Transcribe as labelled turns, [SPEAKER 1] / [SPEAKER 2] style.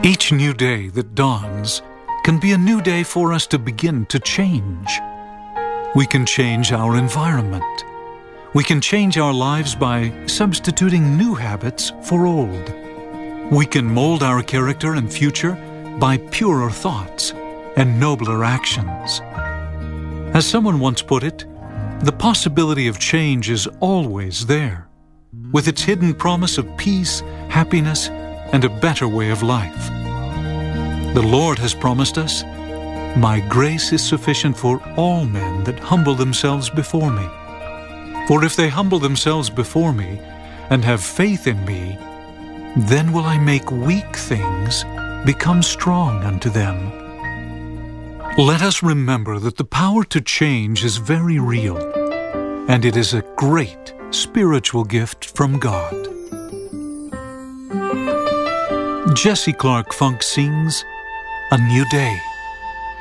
[SPEAKER 1] Each new day that dawns can be a new day for us to begin to change. We can change our environment. We can change our lives by substituting new habits for old. We can mold our character and future by purer thoughts and nobler actions. As someone once put it, the possibility of change is always there, with its hidden promise of peace, happiness, and a better way of life. The Lord has promised us, "My grace is sufficient for all men that humble themselves before me. For if they humble themselves before me and have faith in me, then will I make weak things become strong unto them." Let us remember that the power to change is very real, and it is a great spiritual gift from God. Jesse Clark Funk sings, "A New Day."